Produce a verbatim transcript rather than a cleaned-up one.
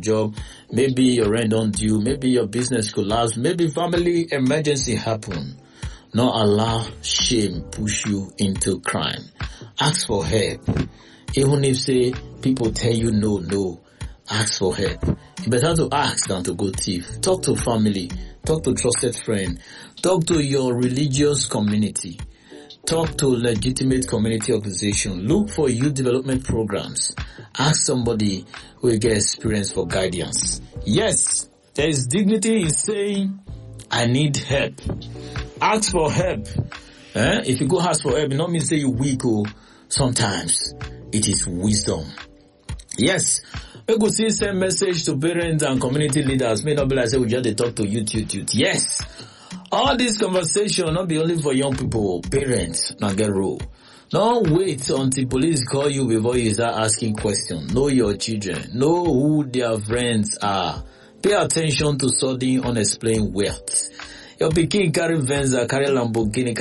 job, maybe your rent don't due, maybe your business collapse, maybe family emergency happen. Not allow shame push you into crime. Ask for help. Even if say people tell you no, no, ask for help. It's better to ask than to go thief. Talk to family. Talk to trusted friend. Talk to your religious community. Talk to legitimate community organization. Look for youth development programs. Ask somebody who will get experience for guidance. Yes, there is dignity in saying, I need help. Ask for help. Eh? If you go ask for help, it not mean say you weak or sometimes it is wisdom. Yes. We could see send message to parents and community leaders. May not be like say we just they talk to youth, youth, youth. Yes. All this conversation not be only for young people, parents, not get rule. Don't wait until police call you before you start asking questions. Know your children. Know who their friends are. Pay attention to sudden unexplained wealth. Your pikin carry Venza, carry Lamborghini,